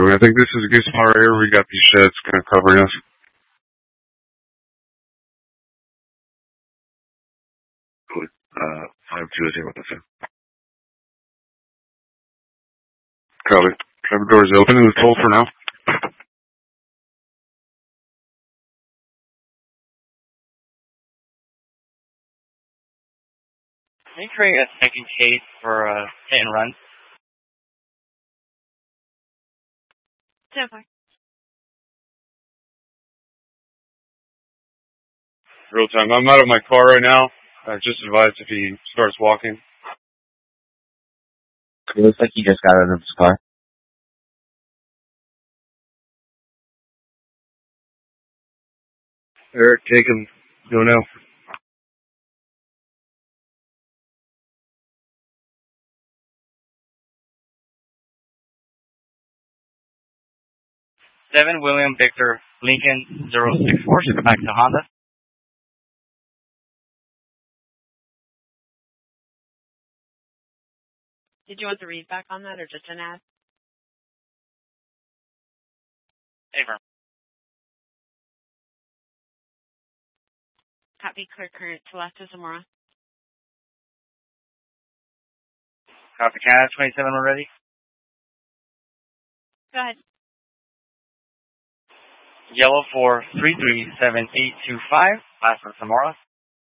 I think this is a good spot right here. We got these sheds kind of covering us. Cool. 5-2 is here with us. Copy. Cover doors open and it's full for now. Can you create a second case for hit and run? 10-4. Real time. I'm out of my car right now. Just advised if he starts walking. It looks like he just got out of his car. Eric, take him. Go now. Seven William Victor Lincoln 064. Should go back to Honda. Did you want the read back on that or just an ad? Affirm. Copy, clear current to left of Zamora. Copy, Canada 27, we're ready. Go ahead. Yellow for 337825. Last for Zamora.